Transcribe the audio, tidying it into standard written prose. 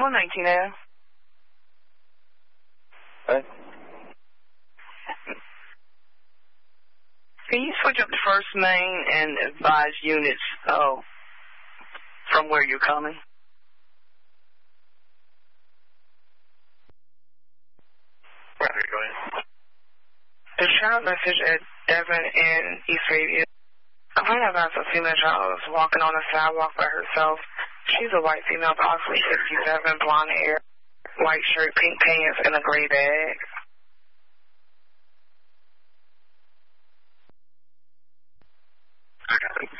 119F. What? Can you switch up to First Main and advise units from where you're coming? Where are you going? The child message at Devon and East Fabian. I find out about a female child was walking on the sidewalk by herself. She's a white female, possibly 67, blonde hair, white shirt, pink pants, and a gray bag. I got it.